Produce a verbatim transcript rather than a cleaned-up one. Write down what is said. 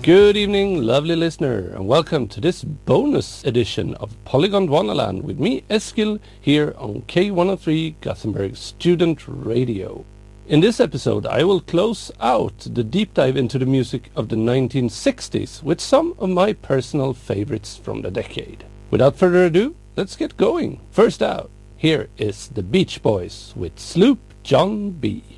Good evening, lovely listener, and welcome to this bonus edition of Polygon Wonderland with me, Eskil, here on K one oh three Gothenburg Student Radio. In this episode, I will close out the deep dive into the music of the nineteen sixties with some of my personal favorites from the decade. Without further ado, let's get going. First out, here is the Beach Boys with Sloop John B.